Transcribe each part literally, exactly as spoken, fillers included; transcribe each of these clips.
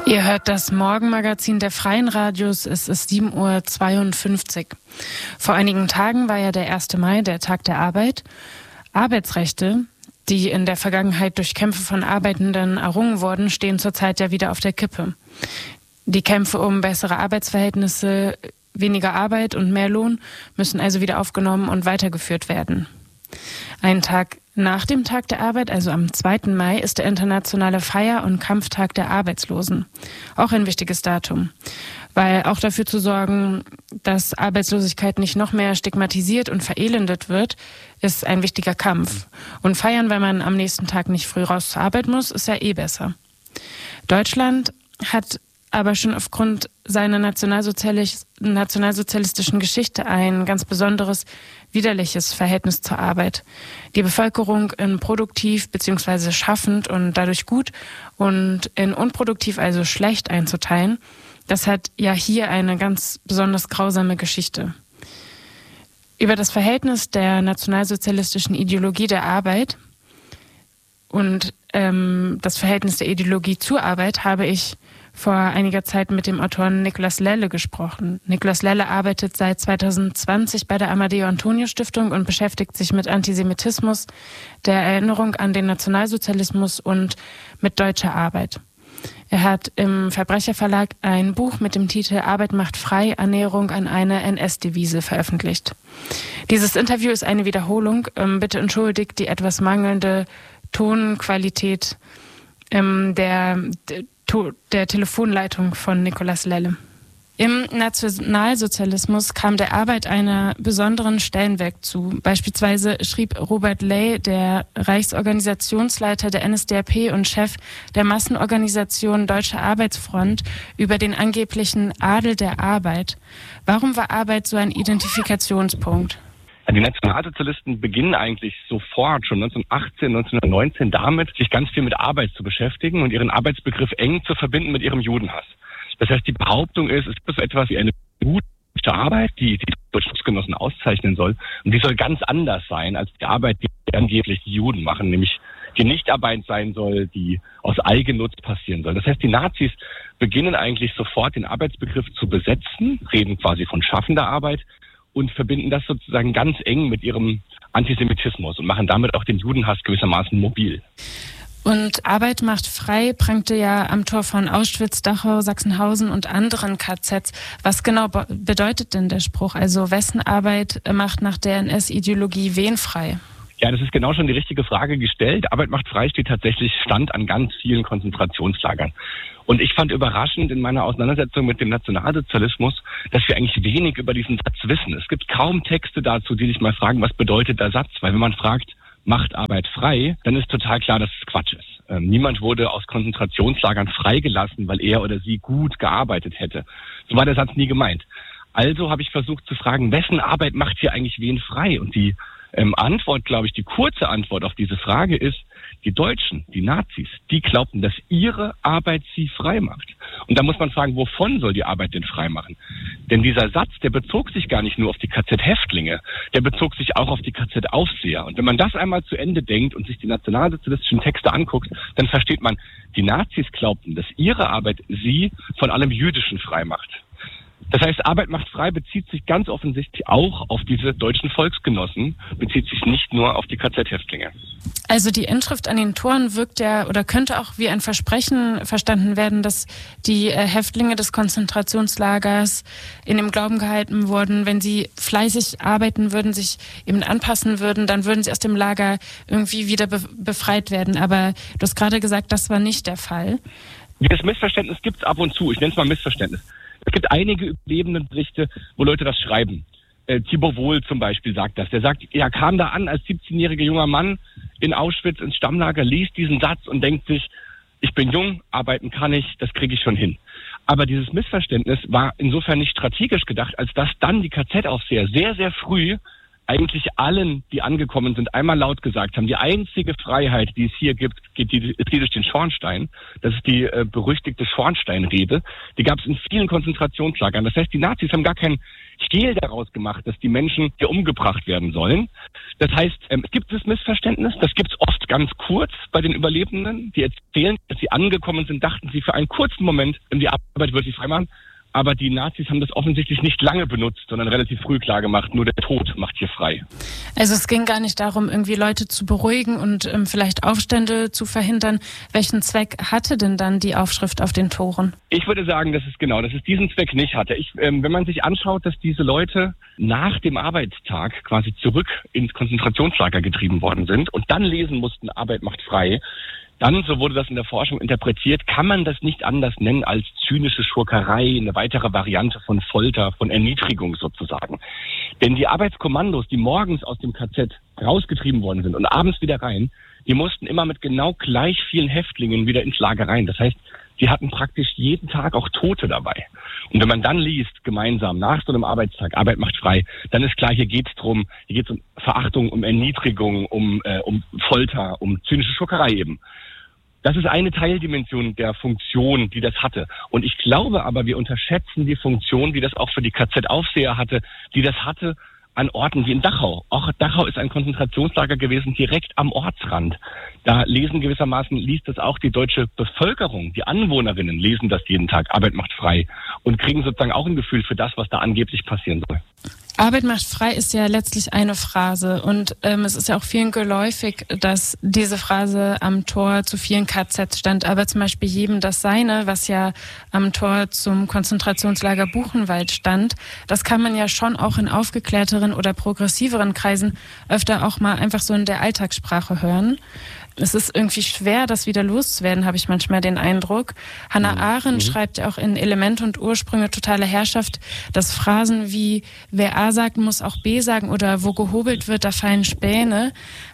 Ihr hört das Morgenmagazin der Freien Radios. Es ist sieben Uhr zweiundfünfzig. Vor einigen Tagen war ja der erste Mai, der Tag der Arbeit. Arbeitsrechte, die in der Vergangenheit durch Kämpfe von Arbeitenden errungen wurden, stehen zurzeit ja wieder auf der Kippe. Die Kämpfe um bessere Arbeitsverhältnisse, weniger Arbeit und mehr Lohn müssen also wieder aufgenommen und weitergeführt werden. Einen Tag nach dem Tag der Arbeit, also am zweiten Mai, ist der internationale Feier- und Kampftag der Arbeitslosen. Auch ein wichtiges Datum, weil auch dafür zu sorgen, dass Arbeitslosigkeit nicht noch mehr stigmatisiert und verelendet wird, ist ein wichtiger Kampf. Und feiern, weil man am nächsten Tag nicht früh raus zur Arbeit muss, ist ja eh besser. Deutschland hat aber schon aufgrund seiner nationalsozialis- nationalsozialistischen Geschichte ein ganz besonderes, widerliches Verhältnis zur Arbeit. Die Bevölkerung in produktiv bzw. schaffend und dadurch gut und in unproduktiv, also schlecht einzuteilen, das hat ja hier eine ganz besonders grausame Geschichte. Über das Verhältnis der nationalsozialistischen Ideologie der Arbeit und ähm, das Verhältnis der Ideologie zur Arbeit habe ich vor einiger Zeit mit dem Autoren Niklas Lelle gesprochen. Niklas Lelle arbeitet seit zweitausendzwanzig bei der Amadeo-Antonio-Stiftung und beschäftigt sich mit Antisemitismus, der Erinnerung an den Nationalsozialismus und mit deutscher Arbeit. Er hat im Verbrecherverlag ein Buch mit dem Titel Arbeit macht frei, Annäherung an eine N S-Devise veröffentlicht. Dieses Interview ist eine Wiederholung. Bitte entschuldigt die etwas mangelnde Tonqualität ähm, der, der der Telefonleitung von Niklas Lelle. Im Nationalsozialismus kam der Arbeit einen besonderen Stellenwert zu. Beispielsweise schrieb Robert Ley, der Reichsorganisationsleiter der N S D A P und Chef der Massenorganisation Deutsche Arbeitsfront, über den angeblichen Adel der Arbeit. Warum war Arbeit so ein Identifikationspunkt? Die Nationalsozialisten beginnen eigentlich sofort, schon neunzehnhundertachtzehn, neunzehnhundertneunzehn, damit, sich ganz viel mit Arbeit zu beschäftigen und ihren Arbeitsbegriff eng zu verbinden mit ihrem Judenhass. Das heißt, die Behauptung ist, es ist so etwas wie eine gute Arbeit, die die Deutschlandsgenossen auszeichnen soll. Und die soll ganz anders sein als die Arbeit, die angeblich die Juden machen, nämlich die Nichtarbeit sein soll, die aus Eigennutz passieren soll. Das heißt, die Nazis beginnen eigentlich sofort den Arbeitsbegriff zu besetzen, reden quasi von schaffender Arbeit, und verbinden das sozusagen ganz eng mit ihrem Antisemitismus und machen damit auch den Judenhass gewissermaßen mobil. Und Arbeit macht frei prangte ja am Tor von Auschwitz, Dachau, Sachsenhausen und anderen K Zs. Was genau be- bedeutet denn der Spruch? Also wessen Arbeit macht nach der N S-Ideologie wen frei? Ja, das ist genau schon die richtige Frage gestellt. Arbeit macht frei steht tatsächlich Stand an ganz vielen Konzentrationslagern. Und ich fand überraschend in meiner Auseinandersetzung mit dem Nationalsozialismus, dass wir eigentlich wenig über diesen Satz wissen. Es gibt kaum Texte dazu, die sich mal fragen, was bedeutet der Satz? Weil wenn man fragt, macht Arbeit frei, dann ist total klar, dass es Quatsch ist. Ähm, niemand wurde aus Konzentrationslagern freigelassen, weil er oder sie gut gearbeitet hätte. So war der Satz nie gemeint. Also habe ich versucht zu fragen, wessen Arbeit macht hier eigentlich wen frei? Und die ähm, Antwort, glaube ich, die kurze Antwort auf diese Frage ist, die Deutschen, die Nazis, die glaubten, dass ihre Arbeit sie frei macht. Und da muss man fragen, wovon soll die Arbeit denn frei machen? Denn dieser Satz, der bezog sich gar nicht nur auf die K Z-Häftlinge, der bezog sich auch auf die K Z-Aufseher. Und wenn man das einmal zu Ende denkt und sich die nationalsozialistischen Texte anguckt, dann versteht man, die Nazis glaubten, dass ihre Arbeit sie von allem Jüdischen frei macht. Das heißt, Arbeit macht frei bezieht sich ganz offensichtlich auch auf diese deutschen Volksgenossen, bezieht sich nicht nur auf die K Z-Häftlinge. Also die Inschrift an den Toren wirkt ja oder könnte auch wie ein Versprechen verstanden werden, dass die äh, Häftlinge des Konzentrationslagers in dem Glauben gehalten wurden, wenn sie fleißig arbeiten würden, sich eben anpassen würden, dann würden sie aus dem Lager irgendwie wieder be- befreit werden. Aber du hast gerade gesagt, das war nicht der Fall. Dieses Missverständnis gibt es ab und zu. Ich nenne es mal Missverständnis. Es gibt einige Überlebendenberichte, wo Leute das schreiben. Äh, Thibaut Wohl zum Beispiel sagt das. Der sagt, er kam da an als siebzehnjähriger junger Mann in Auschwitz ins Stammlager, liest diesen Satz und denkt sich, ich bin jung, arbeiten kann ich, das kriege ich schon hin. Aber dieses Missverständnis war insofern nicht strategisch gedacht, als dass dann die K Z-Aufseher sehr, sehr früh eigentlich allen, die angekommen sind, einmal laut gesagt haben, die einzige Freiheit, die es hier gibt, geht die, ist die durch den Schornstein. Das ist die äh, berüchtigte Schornsteinrede. Die gab es in vielen Konzentrationslagern. Das heißt, die Nazis haben gar kein Hehl daraus gemacht, dass die Menschen hier umgebracht werden sollen. Das heißt, ähm, es gibt das Missverständnis, das gibt es oft ganz kurz bei den Überlebenden, die erzählen, dass sie angekommen sind, dachten sie für einen kurzen Moment, die Arbeit wird sie freimachen. Aber die Nazis haben das offensichtlich nicht lange benutzt, sondern relativ früh klargemacht, nur der Tod macht hier frei. Also es ging gar nicht darum, irgendwie Leute zu beruhigen und ähm, vielleicht Aufstände zu verhindern. Welchen Zweck hatte denn dann die Aufschrift auf den Toren? Ich würde sagen, dass es genau, dass es diesen Zweck nicht hatte. Ich, ähm, wenn man sich anschaut, dass diese Leute nach dem Arbeitstag quasi zurück ins Konzentrationslager getrieben worden sind und dann lesen mussten, Arbeit macht frei, dann, so wurde das in der Forschung interpretiert, kann man das nicht anders nennen als zynische Schurkerei, eine weitere Variante von Folter, von Erniedrigung sozusagen. Denn die Arbeitskommandos, die morgens aus dem K Z rausgetrieben worden sind und abends wieder rein, die mussten immer mit genau gleich vielen Häftlingen wieder ins Lager rein. Das heißt, die hatten praktisch jeden Tag auch Tote dabei. Und wenn man dann liest, gemeinsam, nach so einem Arbeitstag, Arbeit macht frei, dann ist klar, hier geht's drum, hier geht's um Verachtung, um Erniedrigung, um, äh, um Folter, um zynische Schurkerei eben. Das ist eine Teildimension der Funktion, die das hatte. Und ich glaube aber, wir unterschätzen die Funktion, die das auch für die K Z-Aufseher hatte, die das hatte an Orten wie in Dachau. Auch Dachau ist ein Konzentrationslager gewesen, direkt am Ortsrand. Da lesen gewissermaßen, liest das auch die deutsche Bevölkerung, die Anwohnerinnen lesen das jeden Tag, Arbeit macht frei, und kriegen sozusagen auch ein Gefühl für das, was da angeblich passieren soll. Arbeit macht frei ist ja letztlich eine Phrase und ähm, es ist ja auch vielen geläufig, dass diese Phrase am Tor zu vielen K Zs stand, aber zum Beispiel jedem das Seine, was ja am Tor zum Konzentrationslager Buchenwald stand, das kann man ja schon auch in aufgeklärteren oder progressiveren Kreisen öfter auch mal einfach so in der Alltagssprache hören. Es ist irgendwie schwer, das wieder loszuwerden, habe ich manchmal den Eindruck. Hannah Arendt mhm. schreibt ja auch in Elemente und Ursprünge totaler Herrschaft, dass Phrasen wie wer A sagt, muss auch B sagen oder wo gehobelt wird, da fallen Späne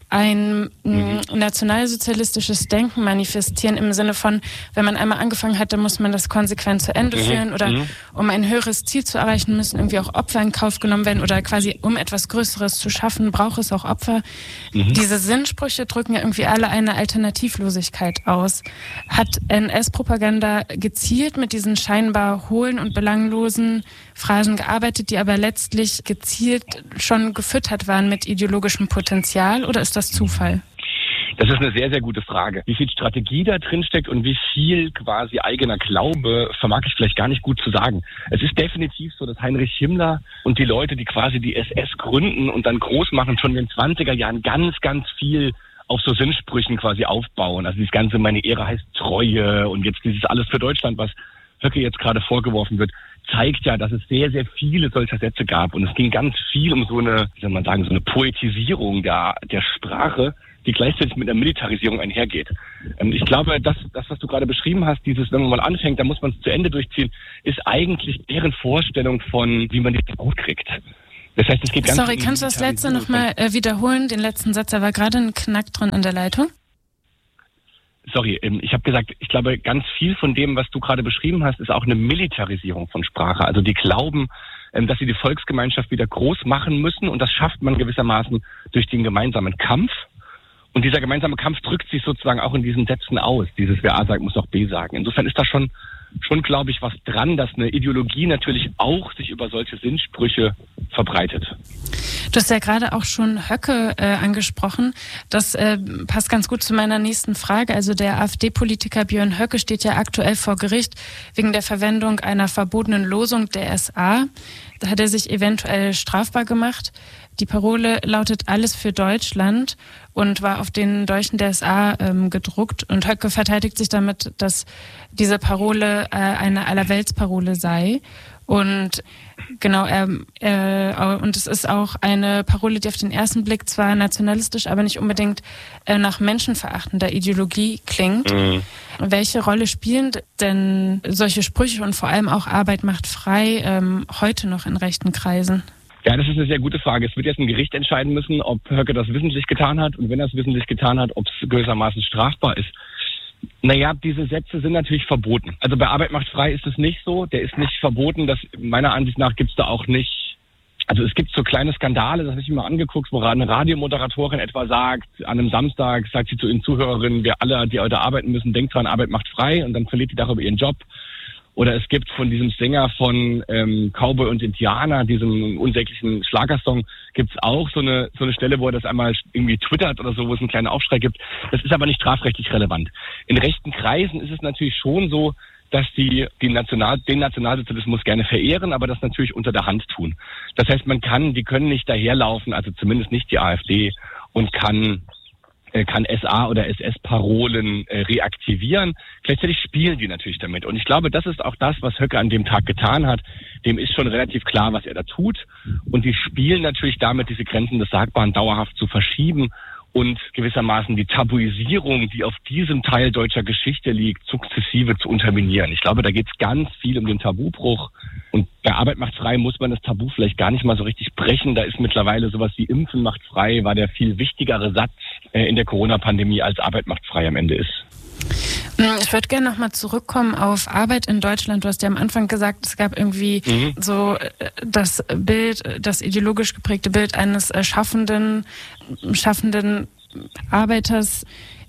ein mhm. nationalsozialistisches Denken manifestieren im Sinne von, wenn man einmal angefangen hat, dann muss man das konsequent zu Ende mhm. führen oder mhm. um ein höheres Ziel zu erreichen, müssen irgendwie auch Opfer in Kauf genommen werden oder quasi um etwas Größeres zu schaffen, braucht es auch Opfer. Mhm. Diese Sinnsprüche drücken ja irgendwie alle eine Alternativlosigkeit aus. Hat N S-Propaganda gezielt mit diesen scheinbar hohlen und belanglosen Phrasen gearbeitet, die aber letztlich gezielt schon gefüttert waren mit ideologischem Potenzial, oder ist das Zufall? Das ist eine sehr, sehr gute Frage. Wie viel Strategie da drin steckt und wie viel quasi eigener Glaube, vermag ich vielleicht gar nicht gut zu sagen. Es ist definitiv so, dass Heinrich Himmler und die Leute, die quasi die S S gründen und dann groß machen, schon in den zwanziger Jahren ganz, ganz viel auf so Sinnsprüchen quasi aufbauen. Also das Ganze, meine Ehre heißt Treue und jetzt dieses alles für Deutschland, was Höcke jetzt gerade vorgeworfen wird, zeigt ja, dass es sehr, sehr viele solcher Sätze gab. Und es ging ganz viel um so eine, wie soll man sagen, so eine Poetisierung der, der Sprache, die gleichzeitig mit einer Militarisierung einhergeht. Ähm, ich glaube, das, das, was du gerade beschrieben hast, dieses, wenn man mal anfängt, dann muss man es zu Ende durchziehen, ist eigentlich deren Vorstellung von, wie man das gut kriegt. Das heißt, es geht ganz Sorry, kannst du das letzte nochmal äh, wiederholen, den letzten Satz? Da war gerade ein Knack drin in der Leitung. Sorry, ich habe gesagt, ich glaube, ganz viel von dem, was du gerade beschrieben hast, ist auch eine Militarisierung von Sprache. Also die glauben, dass sie die Volksgemeinschaft wieder groß machen müssen und das schafft man gewissermaßen durch den gemeinsamen Kampf. Und dieser gemeinsame Kampf drückt sich sozusagen auch in diesen Sätzen aus. Dieses, wer A sagt, muss auch B sagen. Insofern ist da schon, schon glaube ich, was dran, dass eine Ideologie natürlich auch sich über solche Sinnsprüche verbreitet. Du hast ja gerade auch schon Höcke äh, angesprochen. Das äh, passt ganz gut zu meiner nächsten Frage. Also der AfD-Politiker Björn Höcke steht ja aktuell vor Gericht wegen der Verwendung einer verbotenen Losung der S A. Da hat er sich eventuell strafbar gemacht. Die Parole lautet Alles für Deutschland und war auf den Dolchen der S A ähm, gedruckt. Und Höcke verteidigt sich damit, dass diese Parole äh, eine Allerweltsparole sei. Und genau, er, äh, und es ist auch eine Parole, die auf den ersten Blick zwar nationalistisch, aber nicht unbedingt äh, nach menschenverachtender Ideologie klingt. Mhm. Welche Rolle spielen denn solche Sprüche und vor allem auch Arbeit macht frei ähm, heute noch in rechten Kreisen? Ja, das ist eine sehr gute Frage. Es wird jetzt ein Gericht entscheiden müssen, ob Höcke das wissentlich getan hat und wenn er es wissentlich getan hat, ob es gewissermaßen strafbar ist. Naja, diese Sätze sind natürlich verboten. Also bei Arbeit macht frei ist es nicht so. Der ist nicht verboten. Das meiner Ansicht nach gibt es da auch nicht. Also es gibt so kleine Skandale, das habe ich mir mal angeguckt, wo eine Radiomoderatorin etwa sagt, an einem Samstag sagt sie zu ihren Zuhörerinnen, wir alle, die heute arbeiten müssen, denkt dran, Arbeit macht frei und dann verliert die darüber ihren Job. Oder es gibt von diesem Sänger von ähm, Cowboy und Indianer, diesem unsäglichen Schlagersong, gibt's auch so eine so eine Stelle, wo er das einmal irgendwie twittert oder so, wo es einen kleinen Aufschrei gibt. Das ist aber nicht strafrechtlich relevant. In rechten Kreisen ist es natürlich schon so, dass die, die National, den Nationalsozialismus gerne verehren, aber das natürlich unter der Hand tun. Das heißt, man kann, die können nicht daherlaufen, also zumindest nicht die AfD, und kann kann S A- oder S S-Parolen äh, reaktivieren. Gleichzeitig spielen die natürlich damit. Und ich glaube, das ist auch das, was Höcke an dem Tag getan hat. Dem ist schon relativ klar, was er da tut. Und die spielen natürlich damit, diese Grenzen des Sagbaren dauerhaft zu verschieben und gewissermaßen die Tabuisierung, die auf diesem Teil deutscher Geschichte liegt, sukzessive zu unterminieren. Ich glaube, da geht es ganz viel um den Tabubruch. Und bei Arbeit macht frei muss man das Tabu vielleicht gar nicht mal so richtig brechen. Da ist mittlerweile sowas wie Impfen macht frei, war der viel wichtigere Satz äh, in der Corona-Pandemie, als Arbeit macht frei am Ende ist. Ich würde gerne nochmal zurückkommen auf Arbeit in Deutschland. Du hast ja am Anfang gesagt, es gab irgendwie mhm. so das Bild, das ideologisch geprägte Bild eines schaffenden, schaffenden Arbeiters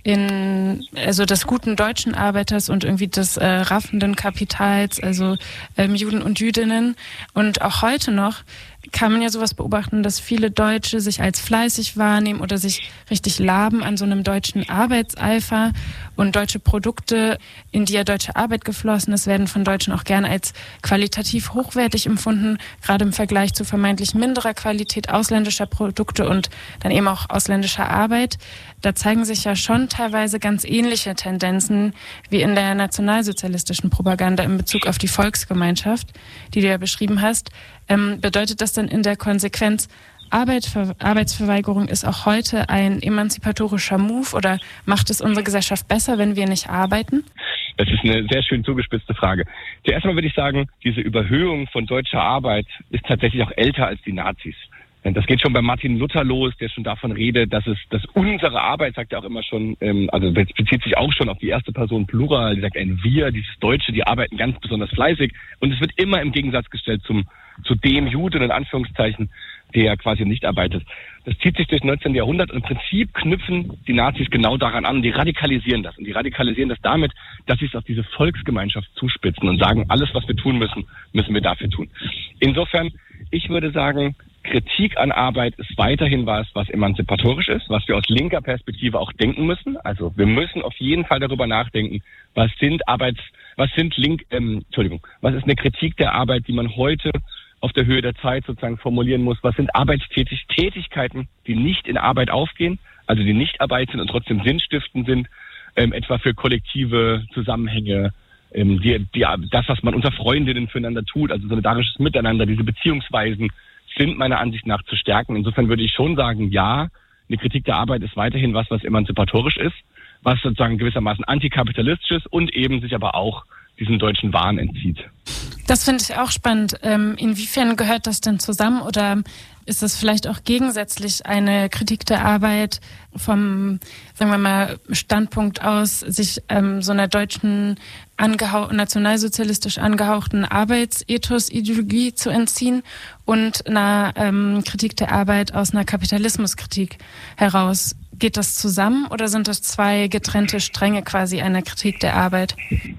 in, also des guten deutschen Arbeiters und irgendwie des äh, raffenden Kapitals, also ähm, Juden und Jüdinnen. Und auch heute noch kann man ja sowas beobachten, dass viele Deutsche sich als fleißig wahrnehmen oder sich richtig laben an so einem deutschen Arbeitseifer, und deutsche Produkte, in die ja deutsche Arbeit geflossen ist, werden von Deutschen auch gerne als qualitativ hochwertig empfunden, gerade im Vergleich zu vermeintlich minderer Qualität ausländischer Produkte und dann eben auch ausländischer Arbeit. Da zeigen sich ja schon teilweise ganz ähnliche Tendenzen wie in der nationalsozialistischen Propaganda in Bezug auf die Volksgemeinschaft, die du ja beschrieben hast. Ähm, bedeutet das dann in der Konsequenz, Arbeit, Arbeitsverweigerung ist auch heute ein emanzipatorischer Move, oder macht es unsere Gesellschaft besser, wenn wir nicht arbeiten? Das ist eine sehr schön zugespitzte Frage. Zuerst mal würde ich sagen, diese Überhöhung von deutscher Arbeit ist tatsächlich auch älter als die Nazis. Das geht schon bei Martin Luther los, der schon davon redet, dass es, dass unsere Arbeit, sagt er auch immer schon, ähm, also bezieht sich auch schon auf die erste Person Plural, die sagt ein Wir, dieses Deutsche, die arbeiten ganz besonders fleißig, und es wird immer im Gegensatz gestellt zum, zu dem Juden, in Anführungszeichen, der quasi nicht arbeitet. Das zieht sich durch neunzehnten Jahrhundert, und im Prinzip knüpfen die Nazis genau daran an, die radikalisieren das, und die radikalisieren das damit, dass sie es auf diese Volksgemeinschaft zuspitzen und sagen, alles, was wir tun müssen, müssen wir dafür tun. Insofern, ich würde sagen, Kritik an Arbeit ist weiterhin was, was emanzipatorisch ist, was wir aus linker Perspektive auch denken müssen. Also wir müssen auf jeden Fall darüber nachdenken, was sind Arbeits, was sind Link, ähm, Entschuldigung, was ist eine Kritik der Arbeit, die man heute auf der Höhe der Zeit sozusagen formulieren muss. Was sind Arbeitstätigkeiten, die nicht in Arbeit aufgehen, also die nicht Arbeit sind und trotzdem sinnstiftend sind, ähm, etwa für kollektive Zusammenhänge, ähm, die, die, das, was man unter Freundinnen füreinander tut, also solidarisches Miteinander, diese Beziehungsweisen sind meiner Ansicht nach zu stärken. Insofern würde ich schon sagen, ja, eine Kritik der Arbeit ist weiterhin was, was emanzipatorisch ist, was sozusagen gewissermaßen antikapitalistisch ist und eben sich aber auch diesem deutschen Wahn entzieht. Das finde ich auch spannend. Ähm, inwiefern gehört das denn zusammen, oder ist es vielleicht auch gegensätzlich eine Kritik der Arbeit vom, sagen wir mal, Standpunkt aus, sich ähm, so einer deutschen angehauch- nationalsozialistisch angehauchten Arbeitsethos-Ideologie zu entziehen und einer ähm, Kritik der Arbeit aus einer Kapitalismuskritik heraus? Geht das zusammen, oder sind das zwei getrennte Stränge quasi einer Kritik der Arbeit?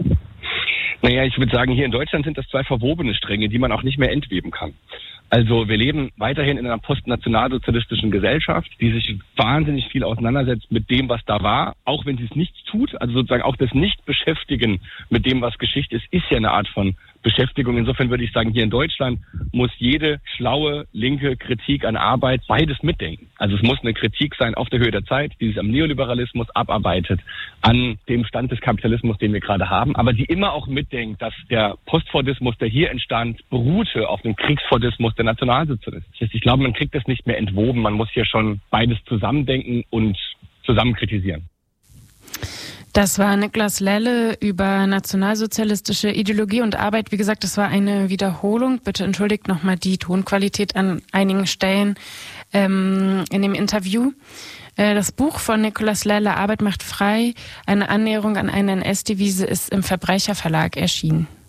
Naja, ich würde sagen, hier in Deutschland sind das zwei verwobene Stränge, die man auch nicht mehr entweben kann. Also wir leben weiterhin in einer postnationalsozialistischen Gesellschaft, die sich wahnsinnig viel auseinandersetzt mit dem, was da war, auch wenn sie es nichts tut. Also sozusagen auch das Nicht-Beschäftigen mit dem, was Geschichte ist, ist ja eine Art von Beschäftigung. Insofern würde ich sagen, hier in Deutschland muss jede schlaue linke Kritik an Arbeit beides mitdenken. Also es muss eine Kritik sein auf der Höhe der Zeit, die sich am Neoliberalismus abarbeitet, an dem Stand des Kapitalismus, den wir gerade haben, aber die immer auch mitdenkt, dass der Postfordismus, der hier entstand, beruhte auf dem Kriegsfordismus der Nationalsozialisten. Ich glaube, man kriegt das nicht mehr entwoben. Man muss hier schon beides zusammendenken und zusammen kritisieren. Das war Niklas Lelle über nationalsozialistische Ideologie und Arbeit. Wie gesagt, das war eine Wiederholung. Bitte entschuldigt nochmal die Tonqualität an einigen Stellen ähm, in dem Interview. Äh, das Buch von Niklas Lelle, Arbeit macht frei, eine Annäherung an eine N S-Devise, ist im Verbrecherverlag erschienen.